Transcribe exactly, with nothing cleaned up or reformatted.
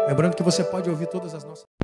Lembrando que você pode ouvir todas as nossas